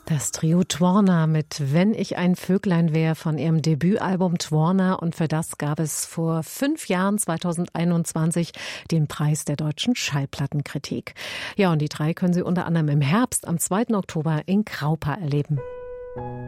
Das Trio Twarner mit Wenn ich ein Vöglein wär von ihrem Debütalbum Twarner, und für das gab es vor 5 Jahren, 2021, den Preis der deutschen Schallplattenkritik. Ja, und die drei können Sie unter anderem im Herbst am 2. Oktober in Kraupa erleben.